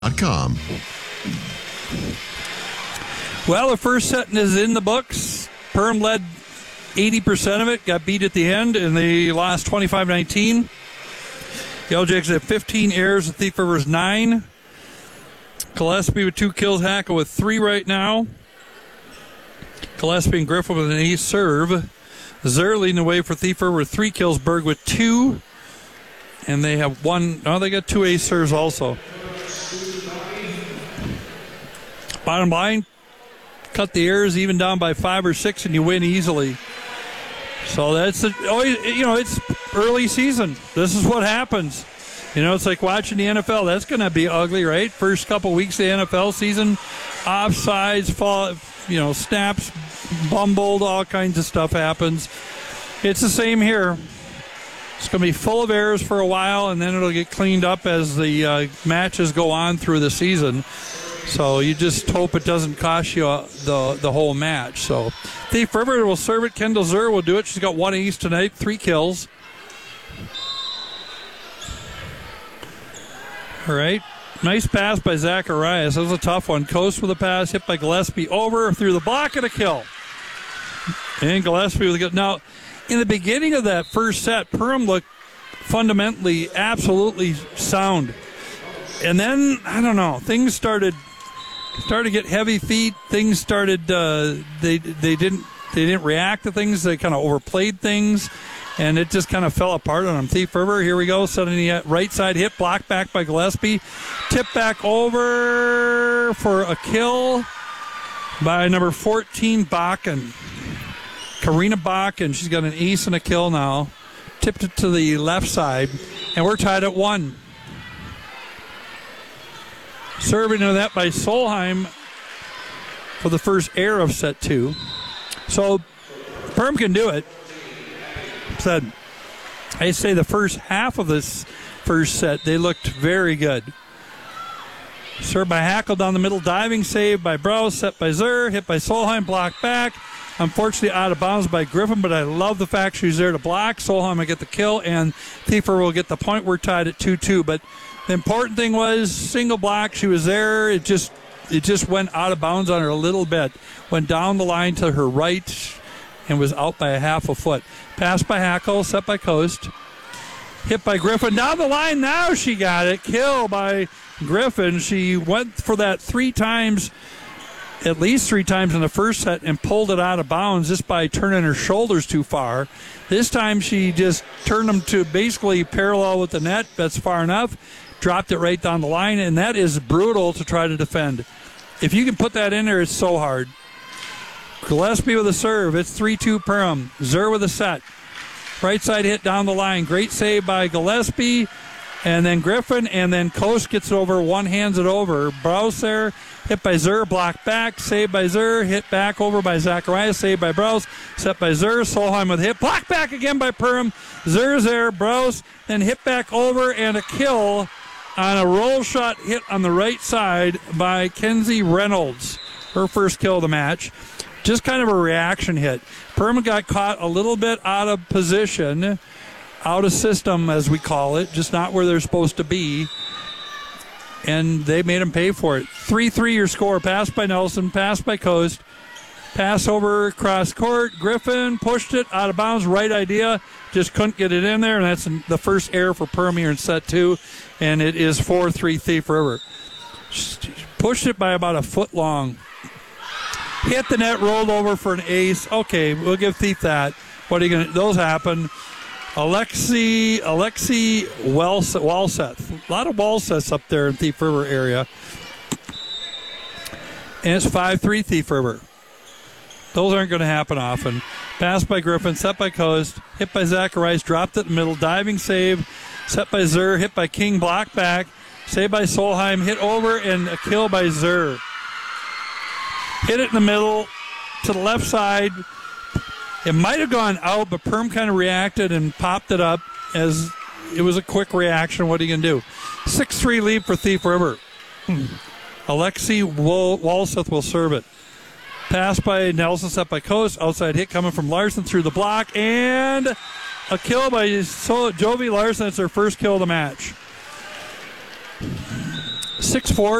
.com. Well, the first set is in the books. Perm led 80% of it, got beat at the end, and they lost 25-19. The Yellowjackets have 15 errors, the Thief River's 9. Gillespie with 2 kills, Hackle with 3 right now. Gillespie and Griffin with an ace serve. Zer leading the way for Thief River with 3 kills, Berg with 2. And they have they got 2 ace serves also. Bottom line, cut the errors even down by 5 or 6 and you win easily. So that's it's early season. This is what happens. It's like watching the NFL. That's going to be ugly, right? First couple weeks of the NFL season, offsides, snaps, bumbled, all kinds of stuff happens. It's the same here. It's going to be full of errors for a while, and then it'll get cleaned up as the matches go on through the season. So you just hope it doesn't cost you the whole match. So Thief River will serve it. Kendall Zer will do it. She's got 1 ace tonight, 3 kills. All right. Nice pass by Zacharias. That was a tough one. Coast with a pass, hit by Gillespie over through the block and a kill. And Gillespie with a kill. Now, in the beginning of that first set, Perham looked fundamentally absolutely sound. And then, I don't know, things started to get heavy feet. Things started, they didn't react to things. They kind of overplayed things. And it just kind of fell apart on them. Thief River, here we go. Sending the right side hit, blocked back by Gillespie. Tip back over for a kill by number 14, Bakken. Karina Bakken, she's got an ace and a kill now. Tipped it to the left side, and we're tied at 1. Serving to that by Solheim for the first error of set 2. So Perm can do it. I say the first half of this first set, they looked very good. Served by Hackle down the middle, diving save by Browse, set by Zer, hit by Solheim, blocked back. Unfortunately out of bounds by Griffin, but I love the fact she's there to block. Solheim will get the kill, and Thiefer will get the point. We're tied at 2-2. But the important thing was single block. She was there. It just went out of bounds on her a little bit. Went down the line to her right and was out by a half a foot. Pass by Hackle, set by Coast. Hit by Griffin. Down the line, now she got it. Kill by Griffin. She went for that 3 times, at least 3 times in the first set, and pulled it out of bounds just by turning her shoulders too far. This time she just turned them to basically parallel with the net. That's far enough. Dropped it right down the line, and that is brutal to try to defend. If you can put that in there, it's so hard. Gillespie with a serve. It's 3-2 Perham. Zer with a set. Right side hit down the line. Great save by Gillespie. And then Griffin. And then Coast gets it over. One hands it over. Browse there. Hit by Zer. Blocked back. Save by Zer. Hit back over by Zacharias. Save by Browse. Set by Zer. Solheim with a hit. Blocked back again by Perham. Zer's there. Browse. Then hit back over. And a kill on a roll shot hit on the right side by Kenzie Reynolds. Her first kill of the match. Just kind of a reaction hit. Perham got caught a little bit out of position, out of system as we call it, just not where they're supposed to be. And they made him pay for it. 3-3 your score. Pass by Nelson, pass by Coast. Pass over cross court. Griffin pushed it out of bounds. Right idea. Just couldn't get it in there. And that's the first error for Perham here in set 2. And it is 4-3 Thief River. Pushed it by about a foot long. Hit the net, rolled over for an ace. Okay, we'll give Thief that. What are you going to... Those happen. Alexi Walseth. A lot of Walseths up there in Thief River area. And it's 5-3 Thief River. Those aren't going to happen often. Pass by Griffin, set by Coast, hit by Zacharias, dropped it in the middle, diving save, set by Zer, hit by King, block back, save by Solheim, hit over, and a kill by Zer. Hit it in the middle to the left side. It might have gone out, but Perm kind of reacted and popped it up as it was a quick reaction. What are you going to do? 6-3 lead for Thief River. Alexi Walseth will serve it. Pass by Nelson, set by Coast. Outside hit coming from Larson through the block. And a kill by Jovi Larson. That's her first kill of the match. 6-4.